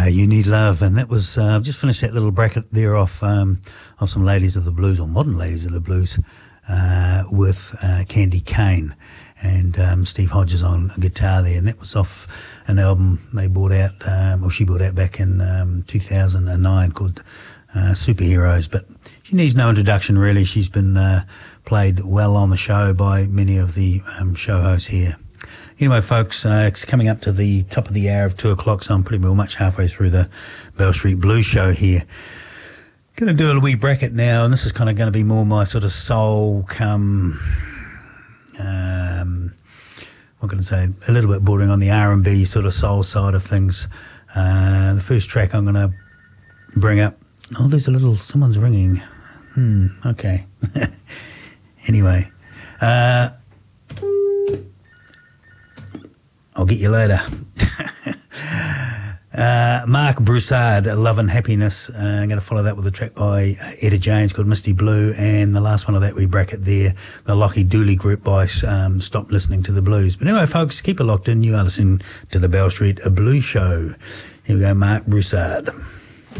You Need Love, and that was just finished that little bracket there off some Ladies of the Blues, or modern Ladies of the Blues, with Candy Kane and Steve Hodges on guitar there, and that was off an album they brought out, or she brought out back in 2009 called Superheroes. But she needs no introduction really. She's been played well on the show by many of the show hosts here. Anyway, folks, it's coming up to the top of the hour of 2 o'clock, so I'm pretty well much halfway through the Bell Street Blues show here. Going to do a wee bracket now, and this is kind of going to be more my sort of soul come, what can I say, a little bit bordering on the R&B sort of soul side of things. The first track I'm going to bring up, oh, there's someone's ringing. Okay. Anyway, I'll get you later. Mark Broussard, Love and Happiness. I'm going to follow that with a track by Etta James called Misty Blue, and the last one of that we bracket there, the Lockie Dooley Group by Stop Listening to the Blues. But anyway, folks, keep it locked in. You are listening to the Bell Street Blues Show. Here we go, Mark Broussard.